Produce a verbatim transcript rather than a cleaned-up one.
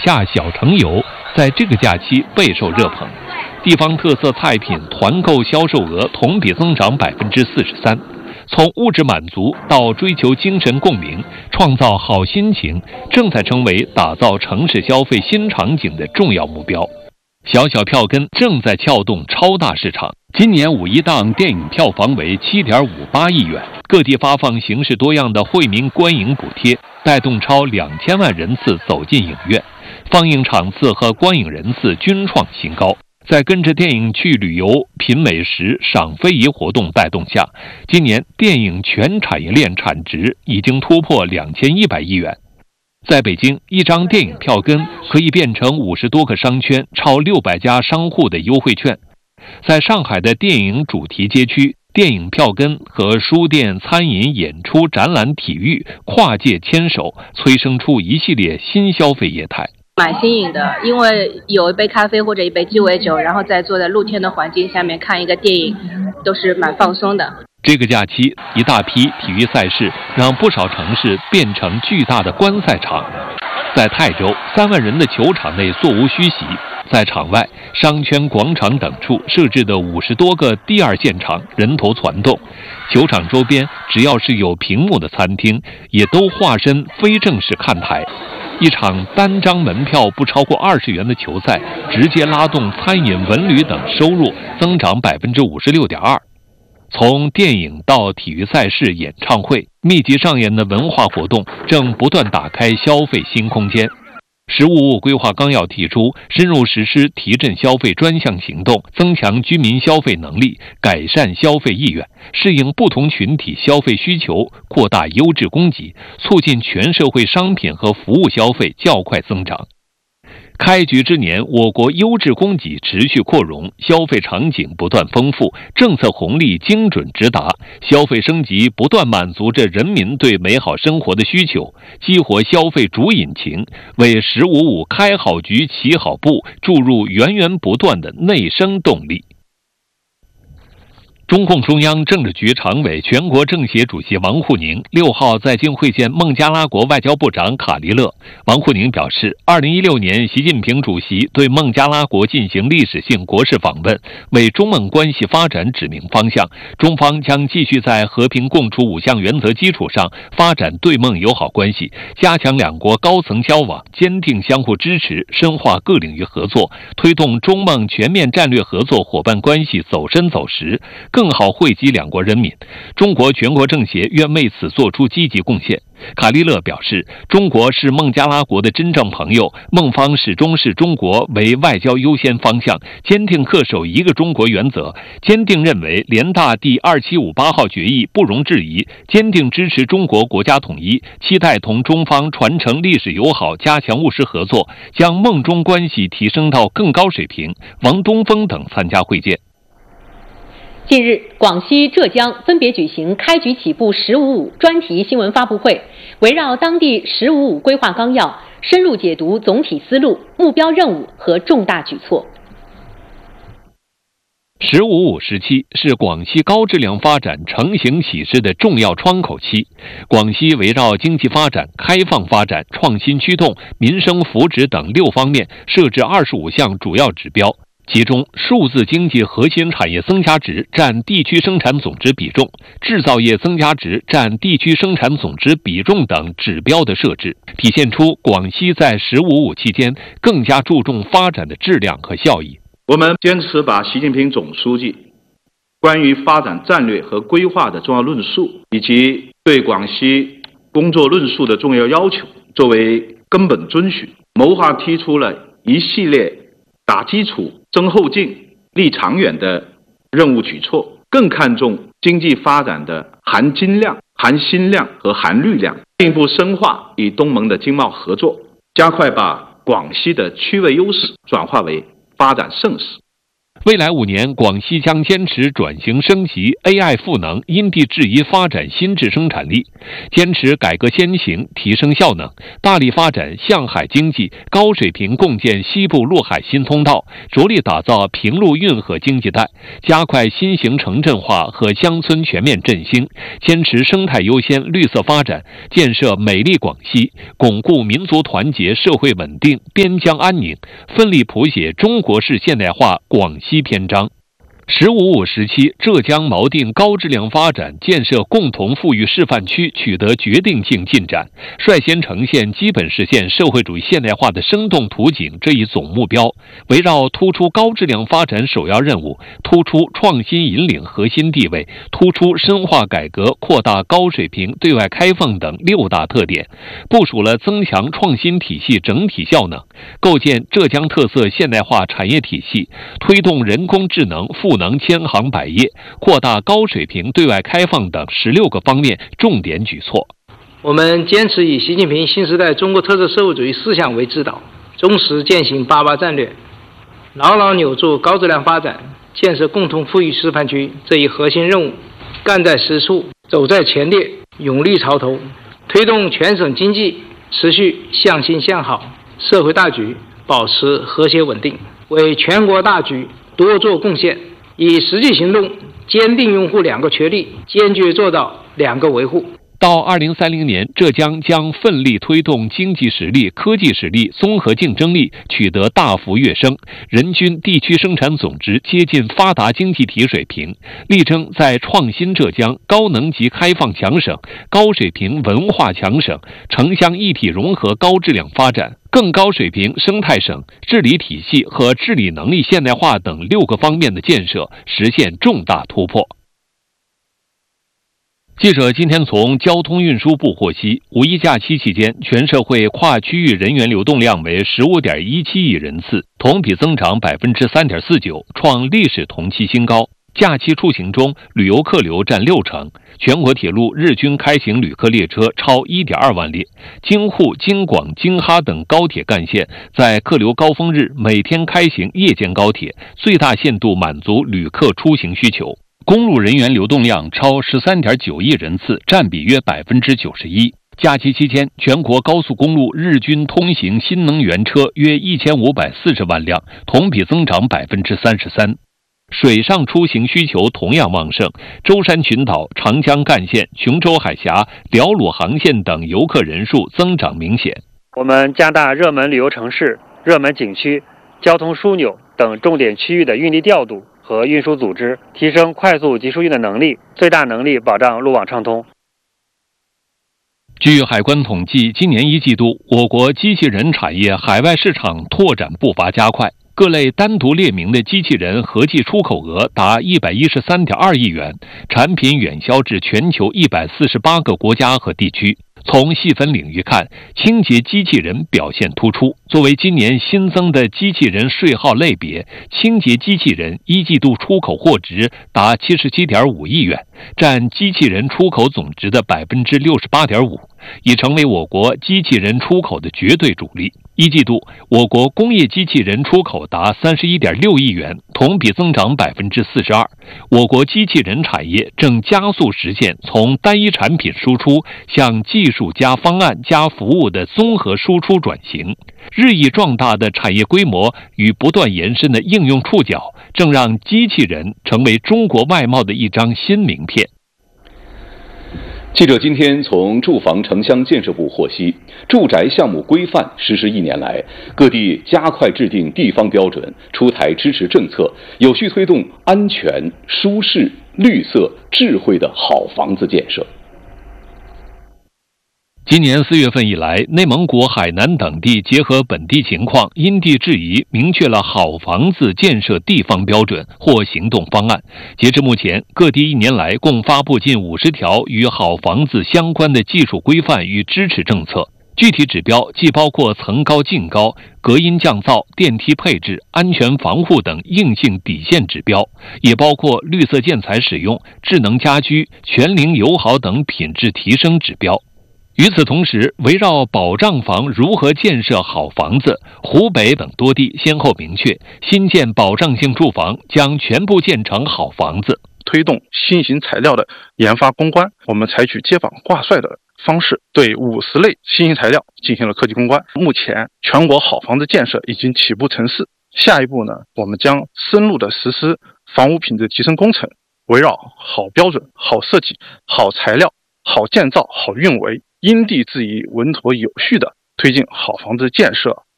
下小城游在这个假期备受热捧，地方特色菜品团购销售额同比增长百分之四十三。从物质满足到追求精神共鸣，创造好心情，正在成为打造城市消费新场景的重要目标。小小票根正在撬动超大市场。今年五一档电影票房为 七点五八亿元，各地发放形式多样的惠民观影补贴，带动超两千万人次走进影院，放映场次和观影人次均创新高。在跟着电影去旅游、品美食、赏非遗活动带动下，今年电影全产业链产值已经突破两千一百亿元。在北京，一张电影票根可以变成五十多个商圈、超六百家商户的优惠券。在上海的电影主题街区，电影票根和书店、餐饮、演出、展览、体育跨界牵手，催生出一系列新消费业态。 蛮新颖的，因为有一杯咖啡或者一杯鸡尾酒，然后再坐在露天的环境下面看一个电影，都是蛮放松的。 这个假期，一大批体育赛事让不少城市变成巨大的观赛场。在泰州，三万人的球场内座无虚席，在场外、商圈、广场等处设置的五十多个第二现场人头攒动，球场周边只要是有屏幕的餐厅，也都化身非正式看台。一场单张门票不超过二十元的球赛，直接拉动餐饮、文旅等收入增长百分之五十六点二。从电影到体育赛事、演唱会，密集上演的文化活动正不断打开消费新空间。十五五规划纲要提出，深入实施提振消费专项行动，增强居民消费能力，改善消费意愿，适应不同群体消费需求，扩大优质供给，促进全社会商品和服务消费较快增长。开局之年，我国优质供给持续扩容，消费场景不断丰富，政策红利精准直达，消费升级不断满足着人民对美好生活的需求，激活消费主引擎，为十五五开好局、起好步注入源源不断的内生动力。中共中央政治局常委、全国政协主席王沪宁六号在京会见孟加拉国外交部长卡利勒。王沪宁表示，二零一六年习近平主席对孟加拉国进行历史性国事访问，为中孟关系发展指明方向。中方将继续在和平共处五项原则基础上发展对孟友好关系，加强两国高层交往，坚定相互支持，深化各领域合作，推动中孟全面战略合作伙伴关系走深走实，更好惠及两国人民。中国全国政协愿为此做出积极贡献。卡利勒表示，中国是孟加拉国的真正朋友，孟方始终视中国为外交优先方向，坚定恪守一个中国原则，坚定认为联大第二七五八号决议不容置疑，坚定支持中国国家统一，期待同中方传承历史友好，加强务实合作，将孟中关系提升到更高水平。王东峰等参加会见。 近日，广西、浙江分别举行开局起步“十五五”专题新闻发布会，围绕当地“十五五”规划纲要，深入解读总体思路、目标任务和重大举措。 十五五时期是广西高质量发展成型启示的重要窗口期。广西围绕经济发展、开放发展、创新驱动、民生福祉等六方面设置二十五项主要指标。其中，数字经济核心产业增加值占地区生产总值比重、制造业增加值占地区生产总值比重等指标的设置，体现出广西在“十五五”期间更加注重发展的质量和效益。 我们坚持把习近平总书记关于发展战略和规划的重要论述，以及对广西工作论述的重要要求作为根本遵循，谋划提出了一系列打基础、增后劲、立长远的任务举措，更看重经济发展的含金量、含新量和含绿量，进一步深化与东盟的经贸合作，加快把广西的区位优势转化为发展盛世。 未来五年，广西将坚持转型升级、A I 赋能、因地制宜发展新质生产力，坚持改革先行、提升效能，大力发展向海经济，高水平共建西部陆海新通道，着力打造平陆运河经济带，加快新型城镇化和乡村全面振兴，坚持生态优先、绿色发展，建设美丽广西，巩固民族团结、社会稳定、边疆安宁，奋力谱写中国式现代化广西篇章。十五五时期，浙江锚定高质量发展建设共同富裕示范区取得决定性进展，率先呈现基本实现社会主义现代化的生动图景这一总目标，围绕突出高质量发展首要任务、突出创新引领核心地位、突出深化改革、扩大高水平对外开放等六大特点，部署了增强创新体系整体效能，构建浙江特色现代化产业体系，推动人工智能赋能千行百业，扩大高水平对外开放等十六个方面重点举措。 我们坚持以习近平新时代中国特色社会主义思想为指导，忠实践行八八战略，牢牢扭住高质量发展、建设共同富裕示范区这一核心任务，干在实处，走在前列，勇立潮头，推动全省经济持续向新向好，社会大局保持和谐稳定，为全国大局多做贡献，以实际行动坚定拥护两个确立，坚决做到两个维护。 到二零三零年，浙江将奋力推动经济实力、科技实力、综合竞争力取得大幅跃升，人均地区生产总值接近发达经济体水平，力争在创新浙江、高能级开放强省、高水平文化强省、城乡一体融合高质量发展、更高水平生态省、治理体系和治理能力现代化等六个方面的建设实现重大突破。记者今天从交通运输部获悉，五一假期期间，全社会跨区域人员流动量为 十五点一七亿人次，同比增长 百分之三点四九， 创历史同期新高。假期出行中，旅游客流占六成，全国铁路日均开行旅客列车超 一点二万列，京沪、京广、京哈等高铁干线在客流高峰日每天开行夜间高铁，最大限度满足旅客出行需求。公路人员流动量超 十三点九亿人次，占比约 百分之九十一。假期期间，全国高速公路日均通行新能源车约一千五百四十万辆，同比增长 百分之三十三。水上出行需求同样旺盛，舟山群岛、长江干线、琼州海峡、辽鲁航线等游客人数增长明显。 我们加大热门旅游城市、热门景区、交通枢纽等重点区域的运力调度和运输组织，提升快速集疏运的能力，最大能力保障路网畅通。 据海关统计，今年一季度，我国机器人产业海外市场拓展步伐加快，各类单独列明的机器人合计出口额达 一百一十三点二亿元，产品远销至全球一百四十八个国家和地区。从细分领域看，清洁机器人表现突出。作为今年新增的机器人税号类别，清洁机器人一季度出口货值达 七十七点五亿元，占机器人出口总值的 百分之六十八点五， 已成为我国机器人出口的绝对主力。一季度，我国工业机器人出口达 三十一点六亿元，同比增长 百分之四十二。我国机器人产业正加速实现从单一产品输出向技术加方案加服务的综合输出转型。日益壮大的产业规模与不断延伸的应用触角，正让机器人成为中国外贸的一张新名片。 记者今天从住房城乡建设部获悉，住宅项目规范实施一年来，各地加快制定地方标准，出台支持政策，有序推动安全、舒适、绿色、智慧的好房子建设。 今年四月份以来，内蒙古、海南等地结合本地情况，因地制宜，明确了好房子建设地方标准或行动方案。截至目前，各地一年来共发布近五十条与好房子相关的技术规范与支持政策。具体指标既包括层高、净高、隔音降噪、电梯配置、安全防护等硬性底线指标，也包括绿色建材使用、智能家居、全龄友好等品质提升指标。 与此同时，围绕保障房如何建设好房子，湖北等多地先后明确，新建保障性住房将全部建成好房子。 推动新型材料的研发攻关，我们采取接榜挂帅的方式，对五十类新型材料进行了科技攻关。目前，全国好房子建设已经起步成势。下一步呢，我们将深入的实施房屋品质提升工程，围绕好标准、好设计、好材料、好建造、好运维，因地制宜、稳妥有序的推进好房子建设